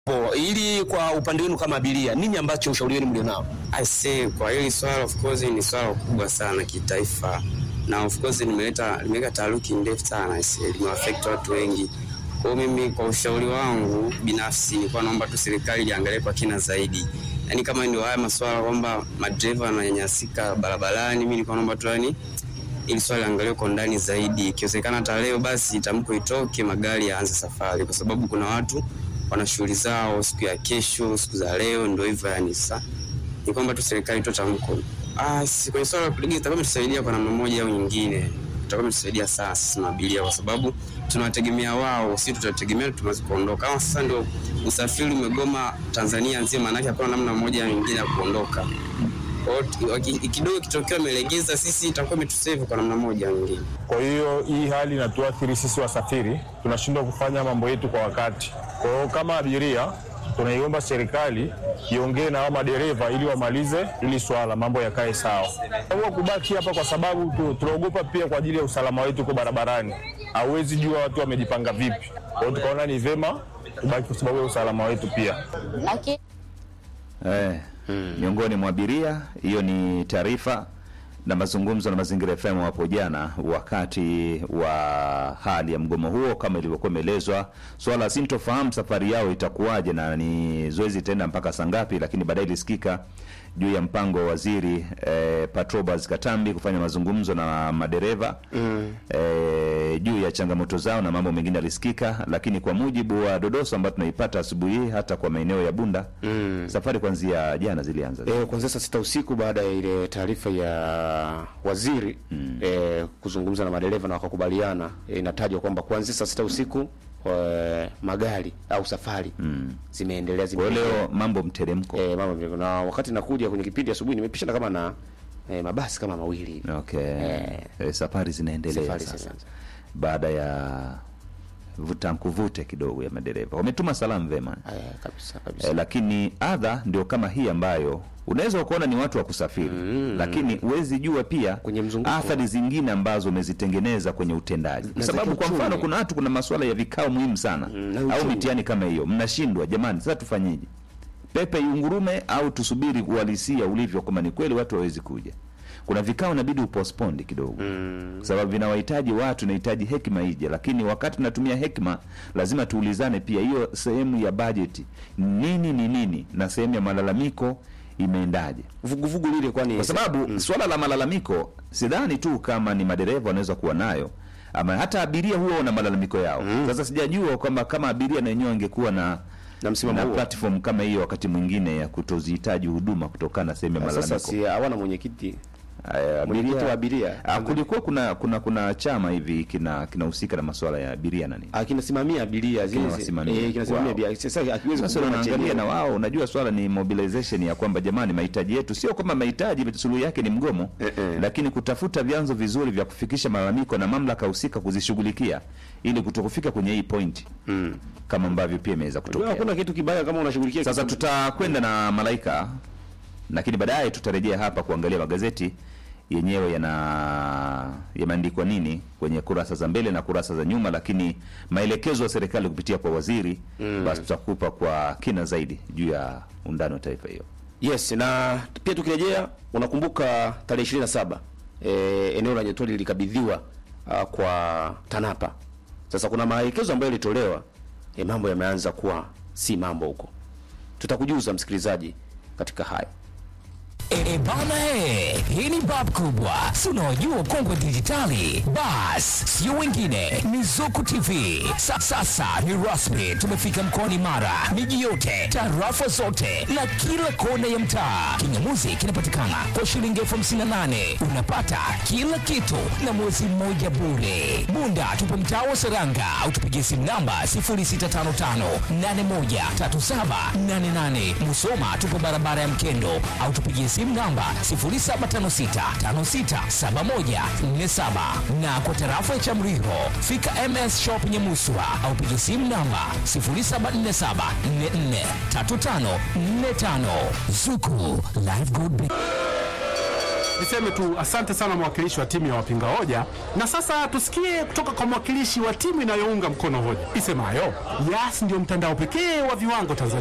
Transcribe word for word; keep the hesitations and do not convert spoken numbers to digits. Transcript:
Ili kwa upande wenu kama abiria, nini ambacho ushauri wenu mlionao? I say kwa hili swala of course ni swala kubwa sana kitaifa. Na of course limeleta limeleta taharuki ndefu sana, I say limeaffect watu wengi. Kwa mimi kwa ushauri wangu binafsi nilikuwa naomba tu serikali iangalie kwa kina zaidi. Yaani kama ndio haya masuala kwamba madereva wananyanyasika barabarani, mimi nilikuwa naomba tu yani ili swali angalie kwa ndani zaidi. Ikiwezekana hata leo basi tamko itoke, magari yaanze safari, kwa sababu kuna watu wana shughuli zao siku ya kesho, siku za leo, ndio hivyo yani. Sasa ni kwamba tu serikali itoe tamko. Ah, si kwa swala la kulegeza itakuwa imetusaidia kwa namna moja au nyingine. Itakuwa imetusaidia sana sisi abiria, kwa sababu tunawategemea wao, sisi tutategemea tumeweza kuondoka. Kama sasa ndio usafiri umegoma Tanzania nzima, maana hakuna namna moja au nyingine ya kuondoka. Kwa kidogo kitokeo imelegeza, sisi itakuwa imetusave kwa namna moja au nyingine. Kwa hiyo hii hali inatuathiri sisi wasafiri, tunashindwa kufanya mambo yetu kwa wakati. Kwa hiyo kama abiria tunaiomba serikali iongee na hao madereva ili wamalize ili swala mambo yakae sawa. Huwa kubaki hapa kwa sababu tu, tunaogopa pia kwa ajili ya usalama wetu kwa barabarani. Hauwezi jua watu wamejipanga vipi. Kwa hiyo tukaona ni vema kubaki kwa sababu ya usalama wetu pia. Okay. Eh, hmm. Miongoni mwa abiria, hiyo ni taarifa na mazungumzo na Mazingira F M hapo jana wakati wa hali ya mgomo huo, kama ilivyokuwa imeelezwa. Swala sintofahamu safari yao itakuwaje na ni zoezi tena mpaka saa ngapi, lakini baadaye ilisikika juu ya mpango wa waziri eh, Patrobas Katambi kufanya mazungumzo na madereva mm. eh, juu ya changamoto zao na mambo mengine alisikika. Lakini kwa mujibu wa dodoso ambayo tunaipata asubuhi hata kwa maeneo ya Bunda mm. safari kuanzia jana zilianza eh, kuanzia saa sita usiku baada ya ile taarifa ya waziri mm. eh, kuzungumza na madereva na wakakubaliana. eh, inatajwa kwamba kuanzia saa sita usiku Uh, magari au safari mm. zimeendelea zimeendelea. Leo mambo mteremko. Eh, mambo mteremko. Na wakati nakuja kwenye kipindi asubuhi nimepishana kama na eh, mabasi kama mawili hivi. Okay. Eh, eh, safari zinaendelea safari sasa. Baada ya vuta mkuvute kidogo ya madereva. Wametuma salamu vema. Eh, kabisa kabisa. Eh, lakini adha ndio kama hii ambayo unaweza kuona ni watu wa kusafiri mm, lakini huwezi jua pia kwenye mzunguko athari zingine ambazo umezitengeneza kwenye utendaji. Kwa sababu kwa mfano kuna watu, kuna masuala ya vikao muhimu sana mm, au mitihani kama hiyo, mnashindwa jamani, sasa tufanyeje? Pepe yungurume au tusubiri uhalisia ulivyo kama ni kweli watu hawezi kuja? Kuna vikao inabidi upostpone kidogo mm. sababu vinawahitaji watu, inahitaji hekima ije. Lakini wakati tunatumia hekima lazima tuulizane pia hiyo sehemu ya budget nini ni nini na sehemu ya malalamiko imeendaje, vuguvugu lile. Kwani kwa sababu mm. swala la malalamiko sidhani tu kama ni madereva wanaweza kuwa nayo, ama hata abiria huwa wana malalamiko yao mm. Sasa sijajua kwamba kama abiria na wenyewe wangekuwa na na msimamo na platform kama hiyo wakati mwingine ya kutozihitaji huduma kutokana na sehemu ya malalamiko. Sasa si hawana mwenyekiti mwenyekiti wa abiria. Kulikuwa kuna kuna kuna chama hivi kina kinahusika na masuala ya abiria nani? Ah, kinasimamia abiria zile. Eh, kinasimamia abiria. Sasa akiweza kuangalia na wao, unajua swala ni mobilization ya kwamba jamani, mahitaji yetu sio kama mahitaji suluhu yake ni mgomo, eh, eh. lakini kutafuta vyanzo vizuri vya kufikisha malalamiko na mamlaka husika kuzishughulikia ili kutokufika kwenye hii point. Mm. Kama ambavyo pia imeweza kutokea. Hakuna kitu kibaya kama unashughulikia. Sasa tutakwenda na Malaika, lakini baadaye tutarejea hapa kuangalia magazeti yenyewe yana yameandikwa nini kwenye kurasa za mbele na kurasa za nyuma, lakini maelekezo ya serikali kupitia kwa waziri mm. basi tutakupa kwa kina zaidi juu ya undani wa taifa hiyo. Yes, na pia tukirejea, unakumbuka tarehe ishirini na saba eh, eneo la Nyatoli lilikabidhiwa uh, kwa TANAPA. Sasa kuna maelekezo ambayo yalitolewa, eh, mambo yameanza kuwa si mambo huko. Tutakujuza msikilizaji katika haya. E bana he, hii ni bab kubwa. Si unajua Kongwe Digitali? Bas, sio wengine, ni Zuku T V. Sa sasa ni rasmi, tumefika mkoani Mara, miji yote, tarafa zote na kila kona ya mtaa. Kinyamuzi kinapatikana kwa shilingi elfu hamsini na nane. Unapata kila kitu na mwezi mmoja bure. Bunda tupo mtaa wa Seranga au tupigie simu namba sifuri sita tano tano nane moja tatu saba nane nane. Musoma tupo barabara ya Mkendo au tupigie simu namba sifuri saba tano sita tano sita saba moja nne saba. Na kwa tarafa ya Chamriho fika M S Shop Nyamuswa au piga simu namba sifuri saba nne saba nne nne tatu tano nne tano. Zuku Live Good. Niseme tu asante sana mwakilishi wa timu ya wapinga hoja, na sasa tusikie kutoka kwa mwakilishi wa timu inayounga mkono hoja isemayo Yas ndio mtandao pekee wa viwango Tanzania.